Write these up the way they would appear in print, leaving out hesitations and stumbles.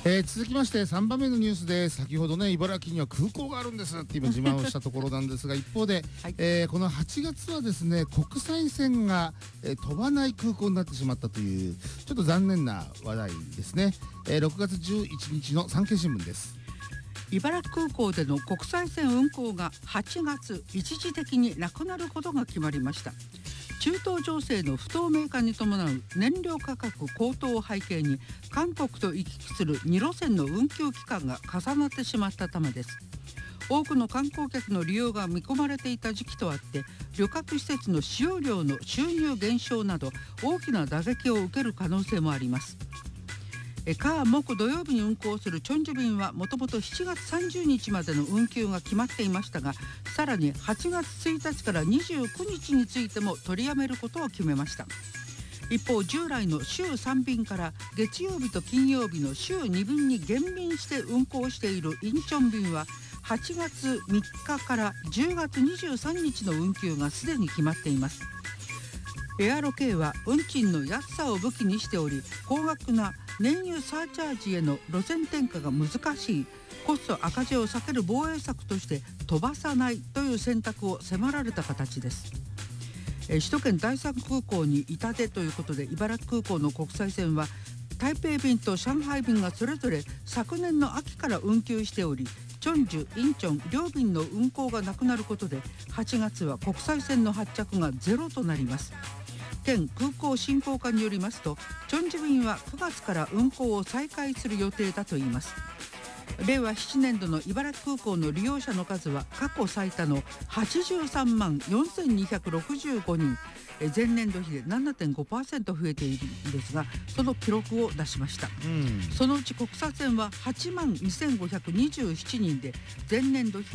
続きまして3番目のニュースで、先ほどね茨城には空港があるんですって今自慢をしたところなんですが一方で、 はい、 この8月はですね国際線が、飛ばない空港になってしまったというちょっと残念な話題ですね。6月11日の産経新聞です。 茨城空港での国際線運航が8月一時的になくなることが決まりました。中東情勢の不透明化に伴う燃料価格高騰を背景に、韓国と行き来する2路線の運休期間が重なってしまったためです。多くの観光客の利用が見込まれていた時期とあって、旅客施設の使用量の収入減少など大きな打撃を受ける可能性もあります。火木土曜日に運行するチョンジュ便はもともと7月30日までの運休が決まっていましたが、さらに8月1日から29日についても取りやめることを決めました。一方、従来の週3便から月曜日と金曜日の週2便に減便して運行しているインチョン便は8月3日から10月23日の運休がすでに決まっています。エアロ系は運賃の安さを武器にしており、高額な燃油サーチャージへの路線転嫁が難しい、コスト赤字を避ける防衛策として飛ばさないという選択を迫られた形です。首都圏第三空港に板出ということで、茨城空港の国際線は台北便と上海便がそれぞれ昨年の秋から運休しており、チョンジュ、インチョン両便の運航がなくなることで8月は国際線の発着がゼロとなります。県空港振興課によりますと、チョンジュ便は9月から運航を再開する予定だといいます。令和7年度の茨城空港の利用者の数は過去最多の83万4265人、前年度比で 7.5% 増えているんですが、その記録を出しました。そのうち国際線は8万2527人で前年度比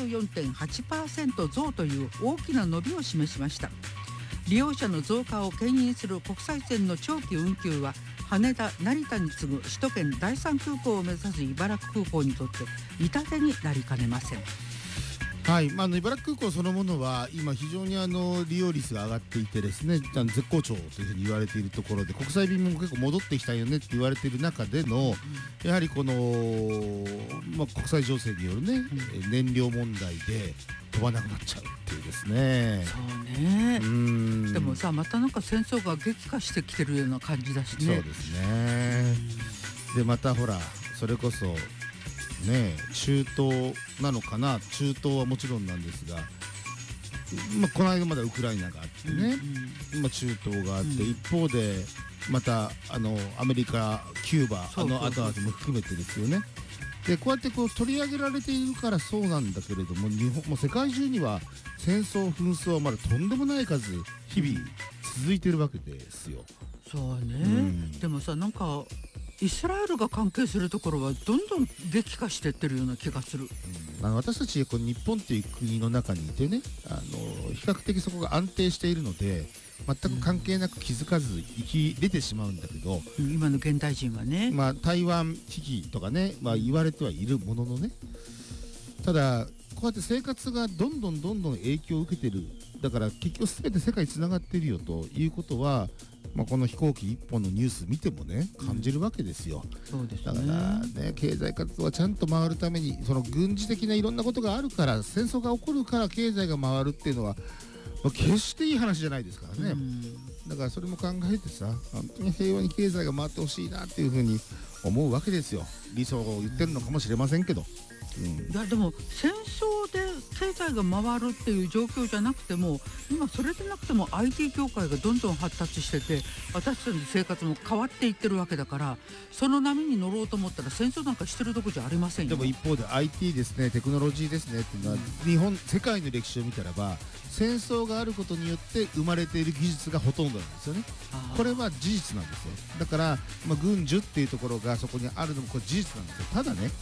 24.8% 増という大きな伸びを示しました。利用者の増加を牽引する国際線の長期運休は羽田、成田に次ぐ首都圏第三空港を目指す茨城空港にとって痛手になりかねません。 はい、茨城空港そのものは今非常に利用率が上がっていてですね、絶好調というふうに言われているところで、国際便も結構戻ってきたよねって言われている中での、やはりこの、国際情勢によるね、燃料問題で飛ばなくなっちゃうっていうですね。 そうね。でもさ、またなんか戦争が激化してきてるような感じだしね。 そうですね。でまたほらそれこそね、中東なのかな、中東はもちろんなんですが、この間まだウクライナがあってね、今中東があって、一方でまたアメリカ、キューバ、後々も含めてですよね。でこうやって取り上げられているからそうなんだけれども、日本も世界中には戦争紛争はまだとんでもない数日々続いているわけですよ。 そうね、でもさ、なんかイスラエルが関係するところはどんどん激化していってるような気がする。 私たち日本という国の中にいてね、比較的そこが安定しているので全く関係なく気づかず生き出てしまうんだけど、 今の現代人はね、 台湾危機とかね、言われてはいるもののね、ただこうやって生活がどんどん影響を受けてる。だから結局全て世界つながってるよということは、この飛行機一本のニュース見てもね感じるわけですよ。 そうですね。 だからね、経済活動はちゃんと回るために、その軍事的ないろんなことがあるから、戦争が起こるから経済が回るっていうのは決していい話じゃないですからね。だからそれも考えてさ、本当に平和に経済が回ってほしいなっていうふうに思うわけですよ。理想を言ってるのかもしれませんけど、 いやでも戦争で経済が回るっていう状況じゃなくても、今それでなくても IT 業界がどんどん発達してて、私たちの生活も変わっていってるわけだから、その波に乗ろうと思ったら戦争なんかしてるとこじゃありませんよ。 でも一方で IT ですね、テクノロジーですねっていうのは、世界の歴史を見たらば戦争があることによって生まれている技術がほとんどなんですよね。これは事実なんですよ。だから、軍需っていうところがそこにあるのもこれ事実なんですよ。ただね、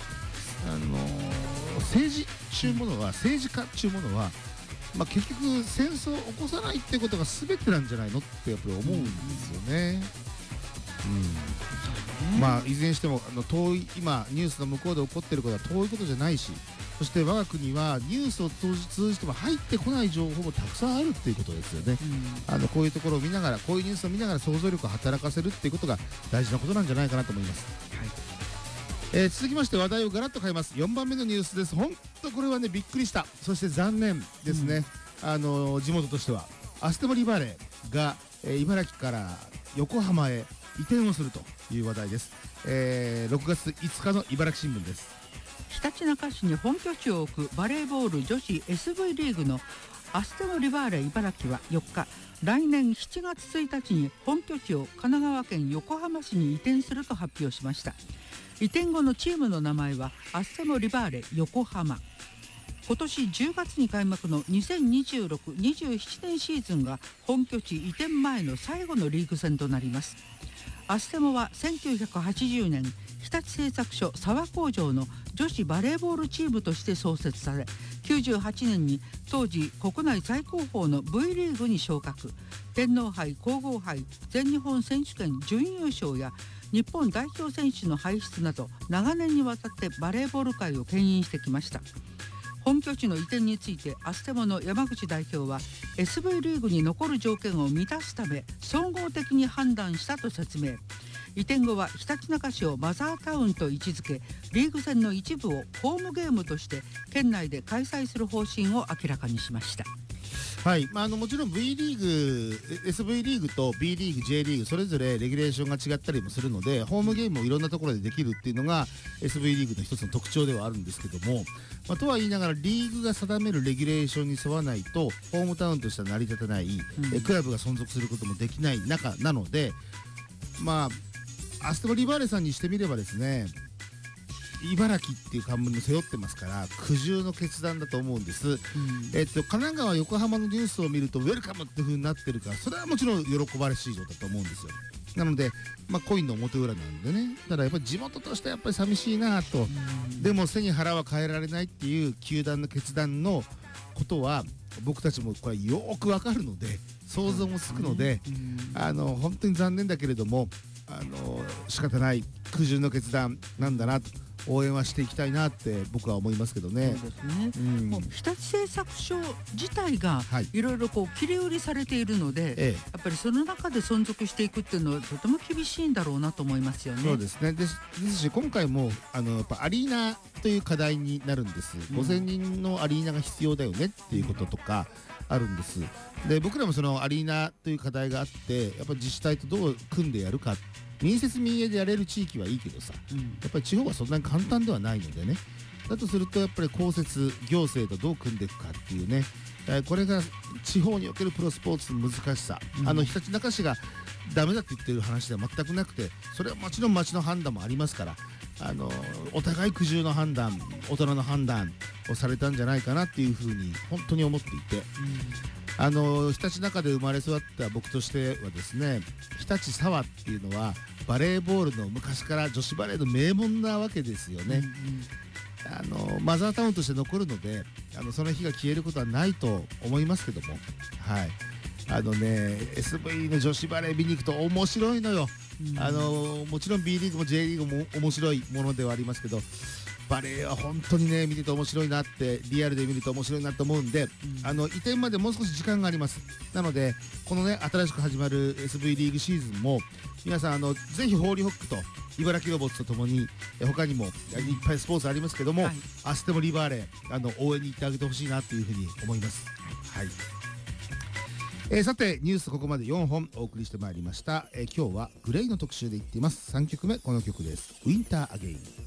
政治中ものは、政治家中ものは、結局戦争を起こさないってことが全てなんじゃないのってやっぱり思うんですよね。いずれにしても遠い、今ニュースの向こうで起こっていることは遠いことじゃないし、そして我が国はニュースを通じても入ってこない情報もたくさんあるっていうことですよね。こういうところを見ながら、こういうニュースを見ながら想像力を働かせるっていうことが大事なことなんじゃないかなと思います。 続きまして話題をガラッと変えます。4番目のニュースです。本当これはねびっくりした、そして残念ですね、地元としてはアステモリバレーが、茨城から横浜へ移転をするという話題です。6月5日の茨城新聞です。 ひたちなか市に本拠地を置くバレーボール女子 SV リーグのアステモリバーレ茨城は4日、来年7月1日に本拠地を神奈川県横浜市に移転すると発表しました。移転後のチームの名前はアステモリバーレ横浜。今年10月に開幕の2026-27年シーズンが本拠地移転前の最後のリーグ戦となります。アステモは1980年日立製作所沢工場の女子バレーボールチームとして創設され、98年に当時国内最高峰の V リーグに昇格。天皇杯、皇后杯、全日本選手権準優勝や日本代表選手の輩出など長年にわたってバレーボール界を牽引してきました。本拠地の移転についてアステモの山口代表は SV リーグに残る条件を満たすため総合的に判断したと説明。移転後はひたちなか市をマザータウンと位置づけ、リーグ戦の一部をホームゲームとして県内で開催する方針を明らかにしました。 はい、もちろん V リーグ SV リーグと B リーグ J リーグそれぞれレギュレーションが違ったりもするので、ホームゲームをいろんなところでできるっていうのが SV リーグの一つの特徴ではあるんですけども、とは言いながらリーグが定めるレギュレーションに沿わないとホームタウンとしては成り立たない、クラブが存続することもできない中なので、アステモリバーレさんにしてみればですね、茨城っていう冠も背負ってますから苦渋の決断だと思うんです。神奈川横浜のニュースを見るとウェルカムって風になってるから、それはもちろん喜ばれしい状だと思うんですよ。なのでコインの表裏なんでね、ただやっぱり地元としてはやっぱり寂しいなと、でも背に腹は変えられないっていう球団の決断のことは僕たちもこれよくわかるので想像もつくので、本当に残念だけれども仕方ない苦渋の決断なんだなと応援はしていきたいなって僕は思いますけどね。 そうですね、もう日立製作所自体がいろいろ切り売りされているので、やっぱりその中で存続していくっていうのはとても厳しいんだろうなと思いますよね。 そうですね。ですし今回もやっぱアリーナという課題になるんです。5000人のアリーナが必要だよねっていうこととかあるんです。で僕らもそのアリーナという課題があって、やっぱり自治体とどう組んでやるか、民設民営でやれる地域はいいけどさ、やっぱり地方はそんなに簡単ではないのでね。だとするとやっぱり公設行政とどう組んでいくかっていうね、これが地方におけるプロスポーツの難しさ、ひたちなか市がダメだって言ってる話では全くなくて、それはもちろん町の判断もありますから、お互い苦渋の判断、大人の判断をされたんじゃないかなっていうふうに本当に思っていて、ひたちなかで生まれ育った僕としてはですね、日立沢っていうのはバレーボールの昔から女子バレーの名門なわけですよね。マザータウンとして残るのでその日が消えることはないと思いますけども、SV の女子バレー見に行くと面白いのよ。もちろん B リーグも J リーグも面白いものではありますけど、バレーは本当にね見てて面白いなって、リアルで見ると面白いなと思うんで、移転までもう少し時間があります。なのでこのね新しく始まる SV リーグシーズンも皆さんぜひホーリーホックと茨城ロボッツとともに他にもいっぱいスポーツありますけども、アステモリバーレ応援に行ってあげてほしいなというふうに思います。さてニュースここまで4本お送りしてまいりました。今日はグレイの特集でいっています。3曲目この曲です。ウィンターアゲイン。